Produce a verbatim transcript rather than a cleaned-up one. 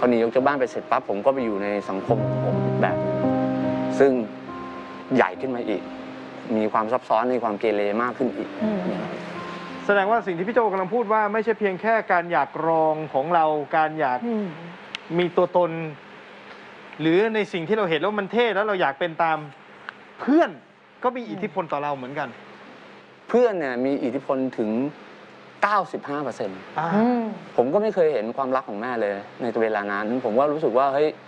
อหนีออกจากบ้านไปเสร็จปั๊บผมก็ไปอยู่ในสังคมของผมแบบนึงซึ่งใหญ่ขึ้นมาอีกมีความซับซ้อนในความเกเรมากขึ้นอีกแสดงว่าสิ่งที่พี่โจกำลังพูดว่าไม่ใช่เพียงแค่การอยากรองของเราการอยากมีตัวตนหรือในสิ่งที่เราเห็นแล้วมันเท่แล้วเราอยากเป็นตามเพื่อนก็มีอิทธิพลต่อเราเหมือนกันเพื่อนเนี่ยมีอิทธิพลถึง เก้าสิบห้าเปอร์เซ็นต์ ผมก็ไม่เคยเห็นความรักของแม่เลยในเวลานั้นผมก็รู้สึกว่าเฮ้ย